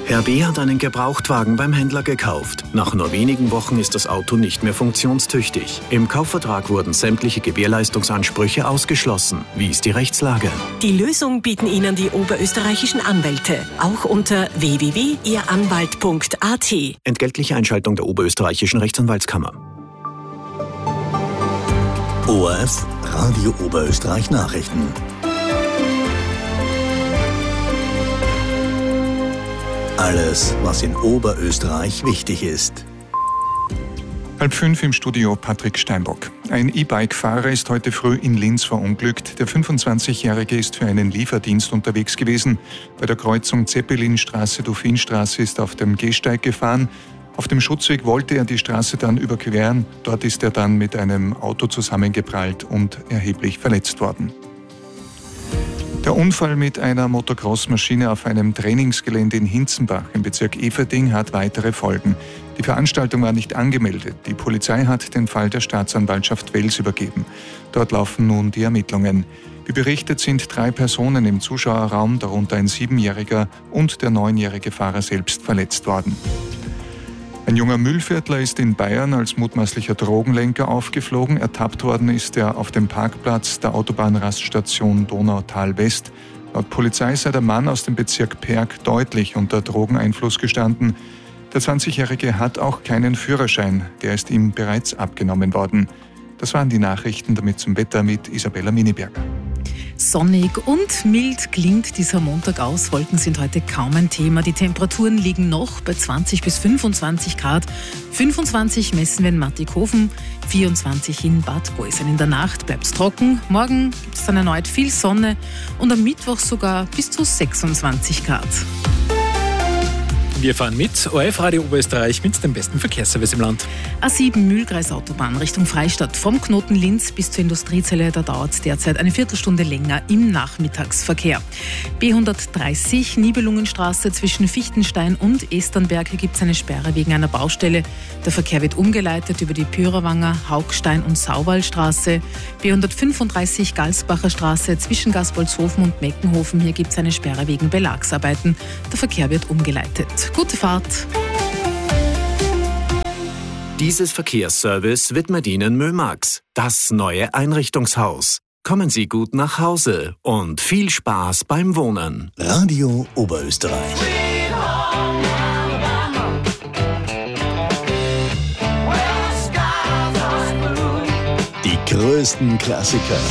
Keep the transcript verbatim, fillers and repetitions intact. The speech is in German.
Herr B. hat einen Gebrauchtwagen beim Händler gekauft. Nach nur wenigen Wochen ist das Auto nicht mehr funktionstüchtig. Im Kaufvertrag wurden sämtliche Gewährleistungsansprüche ausgeschlossen. Wie ist die Rechtslage? Die Lösung bieten Ihnen die oberösterreichischen Anwälte. Auch unter w w w punkt ihr anwalt punkt a t. Entgeltliche Einschaltung der oberösterreichischen Rechtsanwaltskammer. O R F Radio Oberösterreich Nachrichten. Alles, was in Oberösterreich wichtig ist. Halb fünf im Studio Patrick Steinbock. Ein E-Bike-Fahrer ist heute früh in Linz verunglückt. Der fünfundzwanzigjährige ist für einen Lieferdienst unterwegs gewesen. Bei der Kreuzung Zeppelinstraße-Duffinstraße ist er auf dem Gehsteig gefahren. Auf dem Schutzweg wollte er die Straße dann überqueren. Dort ist er dann mit einem Auto zusammengeprallt und erheblich verletzt worden. Der Unfall mit einer Motocross-Maschine auf einem Trainingsgelände in Hinzenbach im Bezirk Eferding hat weitere Folgen. Die Veranstaltung war nicht angemeldet. Die Polizei hat den Fall der Staatsanwaltschaft Wels übergeben. Dort laufen nun die Ermittlungen. Wie berichtet sind drei Personen im Zuschauerraum, darunter ein Siebenjähriger und der neunjährige Fahrer selbst verletzt worden. Ein junger Müllviertler ist in Bayern als mutmaßlicher Drogenlenker aufgeflogen. Ertappt worden ist er auf dem Parkplatz der Autobahnraststation Donautal West. Laut Polizei sei der Mann aus dem Bezirk Perg deutlich unter Drogeneinfluss gestanden. Der zwanzigjährige hat auch keinen Führerschein. Der ist ihm bereits abgenommen worden. Das waren die Nachrichten, damit zum Wetter mit Isabella Miniberger. Sonnig und mild klingt dieser Montag aus. Wolken sind heute kaum ein Thema. Die Temperaturen liegen noch bei zwanzig bis fünfundzwanzig Grad. fünfundzwanzig messen wir in Mattighofen, vierundzwanzig in Bad Gäusern. In der Nacht bleibt es trocken. Morgen gibt es dann erneut viel Sonne und am Mittwoch sogar bis zu sechsundzwanzig Grad. Wir fahren mit O R F Radio Oberösterreich mit dem besten Verkehrsservice im Land. A sieben Mühlkreisautobahn Richtung Freistadt vom Knoten Linz bis zur Industriezelle. Da dauert es derzeit eine Viertelstunde länger im Nachmittagsverkehr. B hundertdreißig Nibelungenstraße zwischen Fichtenstein und Esternberg. Hier gibt es eine Sperre wegen einer Baustelle. Der Verkehr wird umgeleitet über die Pyrerwanger, Haugstein und Sauwallstraße. B hundertfünfunddreißig Galsbacher Straße zwischen Gaspolzhofen und Meckenhofen. Hier gibt es eine Sperre wegen Belagsarbeiten. Der Verkehr wird umgeleitet. Gute Fahrt! Dieses Verkehrsservice widmet Ihnen Mömax, das neue Einrichtungshaus. Kommen Sie gut nach Hause und viel Spaß beim Wohnen. Radio Oberösterreich. Die größten Klassiker